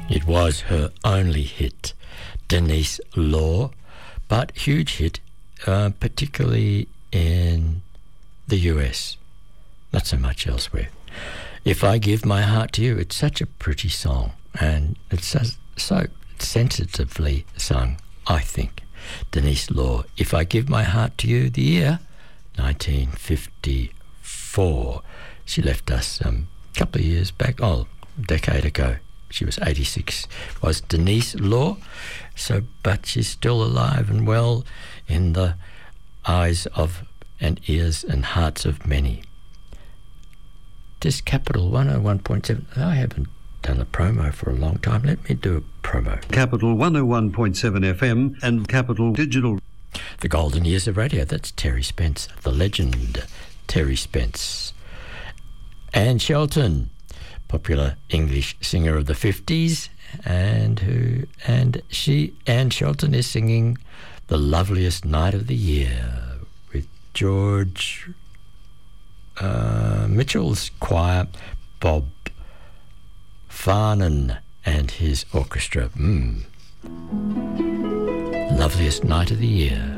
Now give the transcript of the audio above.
It was her only hit, Denise Law, but huge hit, particularly in the US, not so much elsewhere. If I Give My Heart to You, it's such a pretty song, and it's so sensitively sung, I think. Denise Law, If I Give My Heart to You, the year 1954. She left us a couple of years back, a decade ago. She was 86, was Denise Law. But she's still alive and well in the eyes of and ears and hearts of many. This Capital 101.7, I haven't done a promo for a long time. Let me do a promo. Capital 101.7 FM and Capital Digital. The golden years of radio, that's Terry Spence, the legend Terry Spence. Anne Shelton, popular English singer of the 50s, Anne Shelton is singing The Loveliest Night of the Year with George Mitchell's choir, Bob Farnan and his orchestra. Loveliest Night of the Year.